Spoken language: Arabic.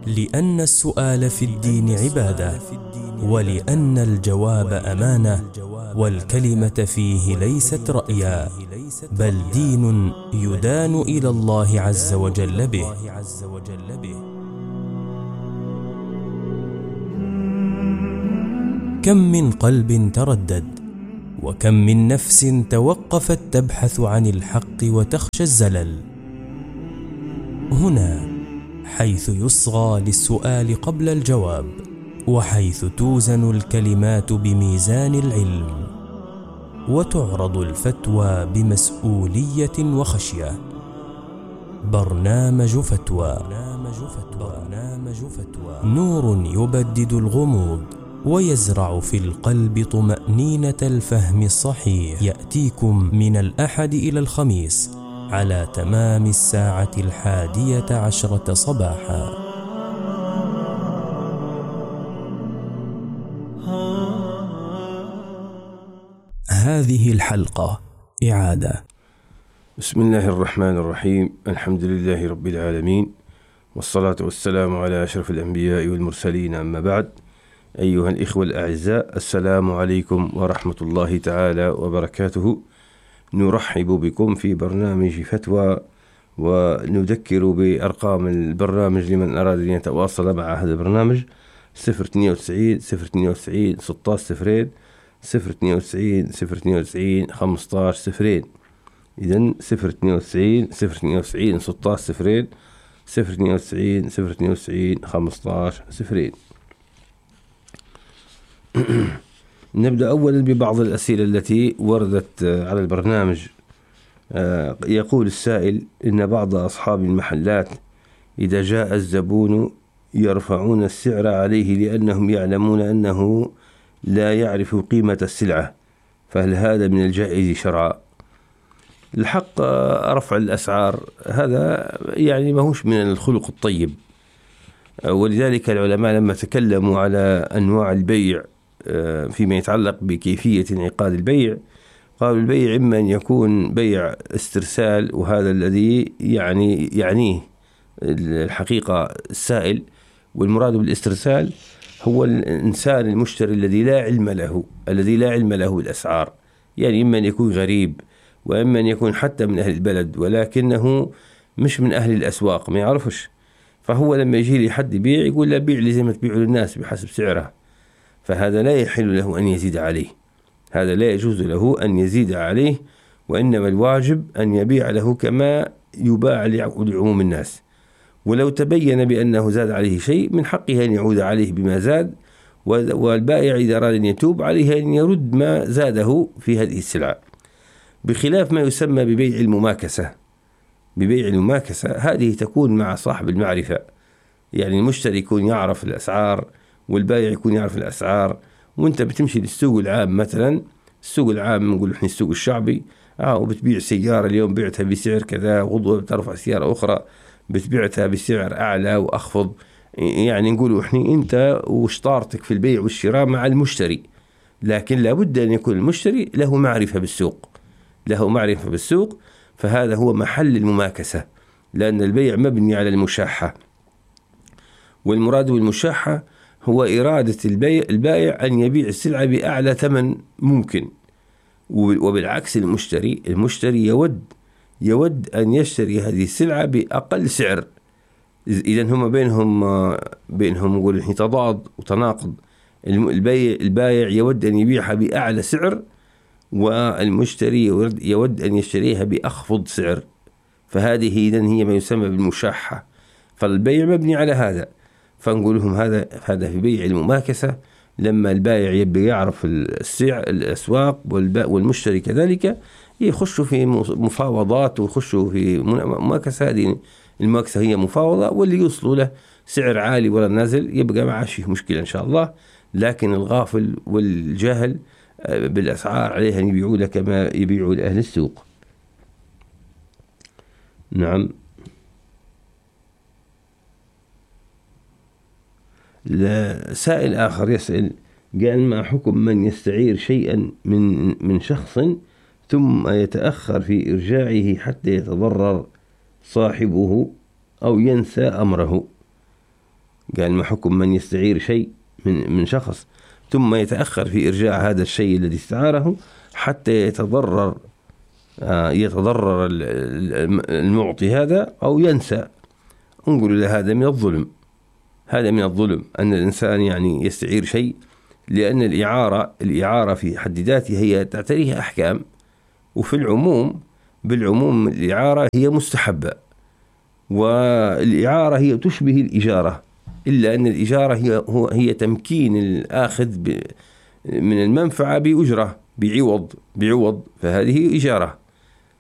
لأن السؤال في الدين عبادة، ولأن الجواب أمانة، والكلمة فيه ليست رأيا، بل دين يدان إلى الله عز وجل به. كم من قلب تردد، وكم من نفس توقفت تبحث عن الحق وتخشى الزلل. هنا حيث يصغى للسؤال قبل الجواب، وحيث توزن الكلمات بميزان العلم، وتعرض الفتوى بمسؤولية وخشية. برنامج فتوى، نور يبدد الغموض ويزرع في القلب طمأنينة الفهم الصحيح. يأتيكم من الأحد إلى الخميس على تمام 11:10 صباحا. هذه الحلقة إعادة. بسم الله الرحمن الرحيم. الحمد لله رب العالمين، والصلاة والسلام على أشرف الأنبياء والمرسلين، أما بعد. أيها الإخوة الأعزاء، السلام عليكم ورحمة الله تعالى وبركاته. نرحب بكم في برنامج فتوى، ونذكر بأرقام البرنامج لمن أراد أن يتواصل مع هذا البرنامج: 092 092 16 092 092 15 إذن 092 092 16 092 092 15. نبدأ أولا ببعض الأسئلة التي وردت على البرنامج. يقول السائل إن بعض أصحاب المحلات إذا جاء الزبون يرفعون السعر عليه لأنهم يعلمون أنه لا يعرف قيمة السلعة، فهل هذا من الجائز شرعا؟ الحق رفع الأسعار هذا يعني ماهوش من الخلق الطيب، ولذلك العلماء لما تكلموا على أنواع البيع فيما يتعلق بكيفية انعقاد البيع، قالوا البيع إما أن يكون بيع استرسال، وهذا الذي يعنيه الحقيقة السائل، والمراد بالاسترسال هو الإنسان المشتري الذي لا علم له الأسعار، يعني إما أن يكون غريب، وإما أن يكون حتى من أهل البلد ولكنه مش من أهل الأسواق، ما يعرفش. فهو لما يجي لي حد يبيع يقول له بيع لي زي ما تبيعه للناس بحسب سعرها، فهذا لا يحل له أن يزيد عليه، هذا لا يجوز له أن يزيد عليه، وإنما الواجب أن يبيع له كما يباع لعموم الناس. ولو تبين بأنه زاد عليه شيء من حقه أن يعود عليه بما زاد، والبائع إذا أراد أن يتوب عليه أن يرد ما زاده في هذه السلعة، بخلاف ما يسمى ببيع المماكسة. ببيع المماكسة هذه تكون مع صاحب المعرفة، يعني المشتري يكون يعرف الأسعار والبائع يكون يعرف الأسعار، وانت بتمشي للسوق العام، مثلا السوق العام نقول احنا السوق الشعبي، وبتبيع سيارة اليوم بعتها بسعر كذا، وغدوة بترفع سيارة أخرى بتبيعتها بسعر أعلى وأخفض، يعني نقول احنا انت وشطارتك في البيع والشراء مع المشتري، لكن لابد أن يكون المشتري له معرفة بالسوق، فهذا هو محل المماكسة، لأن البيع مبني على المشاحة، والمراد بالمشاحة هو إرادة البائع أن يبيع السلعة بأعلى ثمن ممكن، وبالعكس المشتري يود أن يشتري هذه السلعة بأقل سعر. إذا هم بينهم نقول تضاد وتناقض، البائع يود أن يبيعها بأعلى سعر، والمشتري يود أن يشتريها بأخفض سعر، فهذه إذن هي ما يسمى بالمشاحة، فالبيع مبني على هذا. فنقول لهم هذا في بيع المماكسة، لما البائع يبي يعرف السعر الأسواق والمشتري كذلك يخشوا في مفاوضات ويخشوا في مماكسة. هذه المماكسة هي مفاوضة، واللي يوصلوا له سعر عالي ولا نازل يبقى معه شيء مشكلة إن شاء الله، لكن الغافل والجاهل بالأسعار عليها أن يبيعوا له كما يبيعوا لأهل السوق. نعم. سائل آخر يسأل قال: ما حكم من يستعير شيئا من شخص ثم يتأخر في إرجاعه حتى يتضرر صاحبه أو ينسى أمره؟ قال ما حكم من يستعير شيء من شخص ثم يتأخر في إرجاع هذا الشيء الذي استعاره حتى يتضرر المعطي هذا أو ينسى. نقول له هذا من الظلم، هذا من الظلم أن الإنسان يعني يستعير شيء، لأن الإعارة في حد ذاتها هي تعتريها أحكام، وفي بالعموم الإعارة هي مستحبة، والإعارة هي تشبه الإجارة، إلا أن الإجارة هي تمكين الآخذ من المنفعة بأجرة بعوض، فهذه إجارة.